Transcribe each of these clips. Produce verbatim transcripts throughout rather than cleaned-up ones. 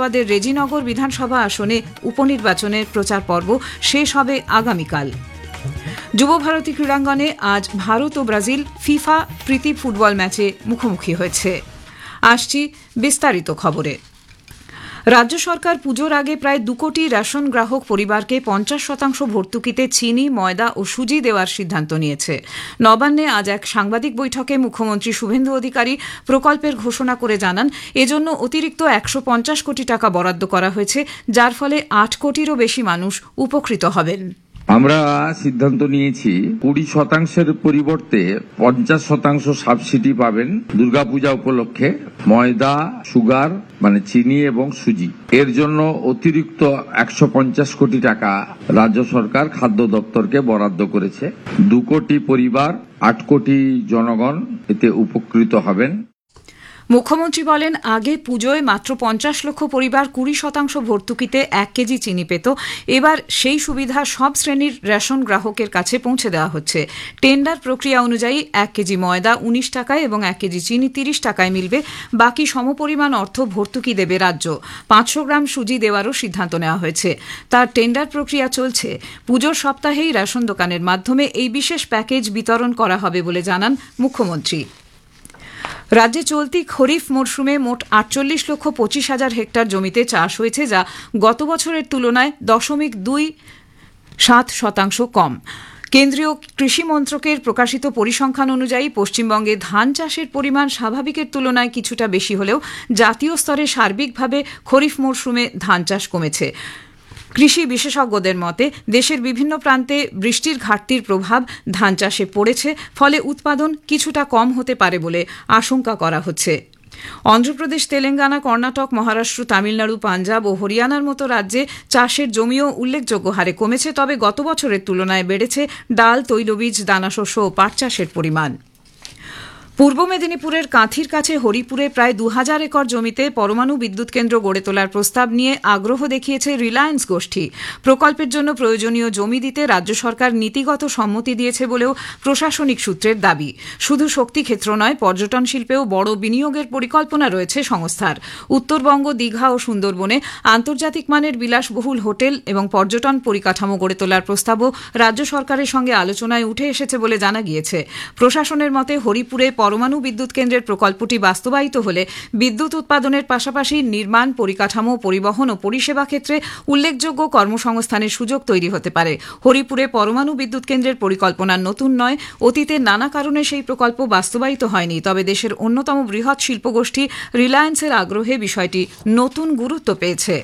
মুর্শিদাবাদের রেজিনগর বিধানসভা আসনে উপনির্বাচনের প্রচার পর্ব শেষ হবে আগামীকাল। যুবভারতী ক্রীড়াঙ্গনে আজ ভারত ও ব্রাজিল ফিফা প্রীতি ফুটবল ম্যাচে মুখোমুখি হয়েছে। আসছি বিস্তারিত খবরে। রাজ্য সরকার পুজোর আগে প্রায় দু কোটি রেশন গ্রাহক পরিবারকে পঞ্চাশ শতাংশ ভর্তুকিতে চিনি, ময়দা ও সুজি দেওয়ার সিদ্ধান্ত নিয়েছে। নবান্নে আজ এক সাংবাদিক বৈঠকে মুখ্যমন্ত্রী শুভেন্দু অধিকারী প্রকল্পের ঘোষণা করে জানান, এজন্য অতিরিক্ত একশো পঞ্চাশ কোটি টাকা বরাদ্দ করা হয়েছে, যার ফলে আট কোটিরও বেশি মানুষ উপকৃত হবেন। আমরা সিদ্ধান্ত নিয়েছি কুড়ি শতাংশের পরিবর্তে পঞ্চাশ শতাংশ সাবসিডি পাবেন দুর্গাপূজা উপলক্ষে ময়দা, সুগার মানে চিনি এবং সুজি। এর জন্য অতিরিক্ত একশো পঞ্চাশ কোটি টাকা রাজ্য সরকার খাদ্য দপ্তরকে বরাদ্দ করেছে। দু কোটি পরিবার, আট কোটি জনগণ এতে উপকৃত হবেন। মুখ্যমন্ত্রী বলেন, আগে পুজোয় মাত্র পঞ্চাশ লক্ষ পরিবার কুড়ি শতাংশ ভর্তুকিতে এক কেজি চিনি পেত। এবার সেই সুবিধা সব শ্রেণীর রেশন গ্রাহকের কাছে পৌঁছে দেওয়া হচ্ছে। টেন্ডার প্রক্রিয়া অনুযায়ী এক কেজি ময়দা উনিশ টাকায় এবং এক কেজি চিনি তিরিশ টাকায় মিলবে। বাকি সমপরিমাণ অর্থ ভর্তুকি দেবে রাজ্য। পাঁচশো গ্রাম সুজি দেওয়ারও সিদ্ধান্ত নেওয়া হয়েছে। তার টেন্ডার প্রক্রিয়া চলছে। পুজোর সপ্তাহেই রেশন দোকানের মাধ্যমে এই বিশেষ প্যাকেজ বিতরণ করা হবে বলে জানান মুখ্যমন্ত্রী। রাজ্যে চলতি খরিফ মরশুমে মোট আটচল্লিশ লক্ষ পঁচিশ হাজার হেক্টর জমিতে চাষ হয়েছে, যা গত বছরের তুলনায় দশমিক দুই সাত শতাংশ কম। কেন্দ্রীয় কৃষি মন্ত্রকের প্রকাশিত পরিসংখ্যান অনুযায়ী পশ্চিমবঙ্গে ধান চাষের পরিমাণ স্বাভাবিকের তুলনায় কিছুটা বেশি হলেও জাতীয় স্তরে সার্বিকভাবে খরিফ মরশুমে ধান চাষ কমেছে। কৃষি বিশেষজ্ঞদের মতে দেশের বিভিন্ন প্রান্তে বৃষ্টির ঘাটতির প্রভাব ধান চাষে পড়েছে, ফলে উৎপাদন কিছুটা কম হতে পারে বলে আশঙ্কা করা হচ্ছে। অন্ধ্রপ্রদেশ, তেলেঙ্গানা, কর্ণাটক, মহারাষ্ট্র, তামিলনাড়ু, পাঞ্জাব ও হরিয়ানার মতো রাজ্যে চাষের জমিও উল্লেখযোগ্য হারে কমেছে, তবে গত বছরের তুলনায় বেড়েছে ডাল, তৈলবীজ, দানাশস্য ও পাট চাষের পরিমাণ। পূর্ব মেদিনীপুরের কাঁথির কাছে হরিপুরে প্রায় দু হাজার একর জমিতে পরমাণু বিদ্যুৎ কেন্দ্র গড়ে তোলার প্রস্তাব নিয়ে আগ্রহ দেখিয়েছে রিলায়েন্স গোষ্ঠী। প্রকল্পের জন্য প্রয়োজনীয় জমি দিতে রাজ্য সরকার নীতিগত সম্মতি দিয়েছে বলেও প্রশাসনিক সূত্রের দাবি। শুধু শক্তি ক্ষেত্র নয়, পর্যটন শিল্পেও বড় বিনিয়োগের পরিকল্পনা রয়েছে সংস্থার। উত্তরবঙ্গ, দীঘা ও সুন্দরবনে আন্তর্জাতিক মানের বিলাসবহুল হোটেল এবং পর্যটন পরিকাঠামো গড়ে তোলার প্রস্তাবও রাজ্য সরকারের সঙ্গে আলোচনায় উঠে এসেছে বলে জানা গিয়েছে। প্রশাসনের মতে হরিপুরে পরমাণু বিদ্যুৎ কেন্দ্রের প্রকল্পটি বাস্তবায়িত হলে বিদ্যুৎ উৎপাদনের পাশাপাশি নির্মাণ, পরিকাঠামো, পরিবহন ও পরিষেবা ক্ষেত্রে উল্লেখযোগ্য কর্মসংস্থানের সুযোগ তৈরি হতে পারে। হরিপুরে পরমাণু বিদ্যুৎ কেন্দ্রের পরিকল্পনা নতুন নয়। অতীতে নানা কারণে সেই প্রকল্প বাস্তবায়িত হয়নি, তবে দেশের অন্যতম বৃহৎ শিল্পগোষ্ঠী রিলায়েন্সের আগ্রহে বিষয়টি নতুন গুরুত্ব পেয়েছে।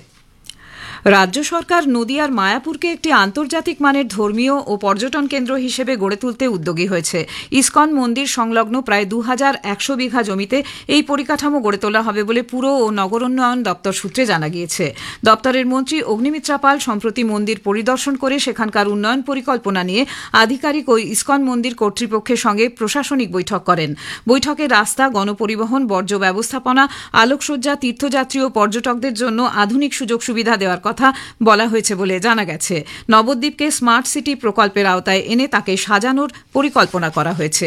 রাজ্য সরকার নদিয়ার মায়াপুরকে একটি আন্তর্জাতিক মানের ধর্মীয় ও পর্যটন কেন্দ্র হিসেবে গড়ে তুলতে উদ্যোগী হয়েছে। ইসকন মন্দির সংলগ্ন প্রায় দু হাজার একশো বিঘা জমিতে এই পরিকাঠামো গড়ে তোলা হবে বলে পুর ও নগরোন্নয়ন দপ্তর সূত্রে জানা গিয়েছে। দপ্তরের মন্ত্রী অগ্নিমিত্রা পাল সম্প্রতি মন্দির পরিদর্শন করে সেখানকার উন্নয়ন পরিকল্পনা নিয়ে আধিকারিক ও ইসকন মন্দির কর্তৃপক্ষের সঙ্গে প্রশাসনিক বৈঠক করেন। বৈঠকে রাস্তা, গণপরিবহন, বর্জ্য ব্যবস্থাপনা, আলোকসজ্জা, তীর্থযাত্রী ও পর্যটকদের জন্য আধুনিক সুযোগ সুবিধা দেওয়ার কথা বলা হয়েছে বলে জানা গেছে। নবদ্বীপকে স্মার্ট সিটি প্রকল্পের আওতায় এনে তাকে সাজানোর পরিকল্পনা করা হয়েছে।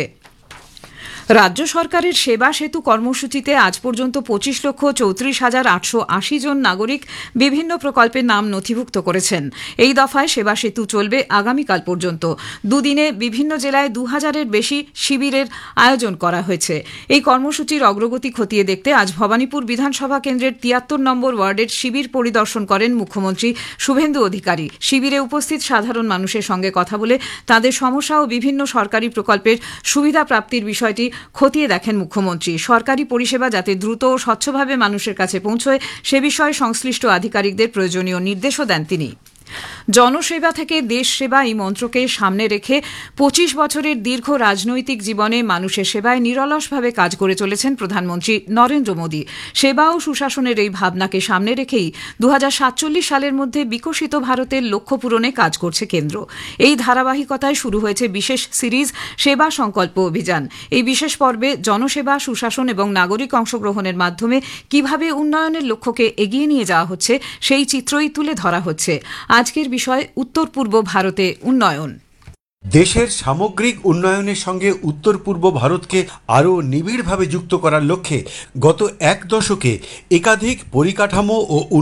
রাজ্য সরকারের সেবা সেতু কর্মসূচিতে আজ পর্যন্ত পঁচিশ লক্ষ চৌত্রিশ হাজার আটশো আশি জন নাগরিক বিভিন্ন প্রকল্পের নাম নথিভুক্ত করেছেন। এই দফায় সেবা সেতু চলবে আগামীকাল পর্যন্ত। দুদিনে বিভিন্ন জেলায় দু হাজারের বেশি শিবিরের আয়োজন করা হয়েছে। এই কর্মসূচির অগ্রগতি খতিয়ে দেখতে আজ ভবানীপুর বিধানসভা কেন্দ্রের তিয়াত্তর নম্বর ওয়ার্ডের শিবির পরিদর্শন করেন মুখ্যমন্ত্রী শুভেন্দু অধিকারী। শিবিরে উপস্থিত সাধারণ মানুষের সঙ্গে কথা বলে তাদের সমস্যা ও বিভিন্ন সরকারি প্রকল্পের সুবিধা প্রাপ্তির বিষয়টি খতিয়ে দেখেন মুখ্যমন্ত্রী। সরকারি পরিষেবা যাতে দ্রুত ও স্বচ্ছভাবে মানুষের কাছে পৌঁছয় সে বিষয়ে সংশ্লিষ্ট আধিকারিকদের প্রয়োজনীয় নির্দেশও দেন তিনি। জনসেবা থেকে দেশ সেবা এই মন্ত্রকে সামনে রেখে পঁচিশ বছরের দীর্ঘ রাজনৈতিক জীবনে মানুষের সেবায় নিরলসভাবে কাজ করে চলেছেন প্রধানমন্ত্রী নরেন্দ্র মোদী। সেবা ও সুশাসনের এই ভাবনাকে সামনে রেখেই দু হাজার সাতচল্লিশ সালের মধ্যে বিকশিত ভারতের লক্ষ্য পূরণে কাজ করছে কেন্দ্র। এই ধারাবাহিকতায় শুরু হয়েছে বিশেষ সিরিজ সেবা সংকল্প অভিযান। এই বিশেষ পর্বে জনসেবা, সুশাসন এবং নাগরিক অংশগ্রহণের মাধ্যমে কিভাবে উন্নয়নের লক্ষ্যকে এগিয়ে নিয়ে যাওয়া হচ্ছে সেই চিত্রই তুলে ধরা হচ্ছে। আজকের বিষয় উত্তর পূর্ব ভারতে উন্নয়ন। দেশের সামগ্রিক উন্নয়নের সঙ্গে উত্তর পূর্ব ভারতকে আরও নিবিড়ভাবে যুক্ত করার লক্ষ্যে গত এক দশকে একাধিক পরিকাঠামো ও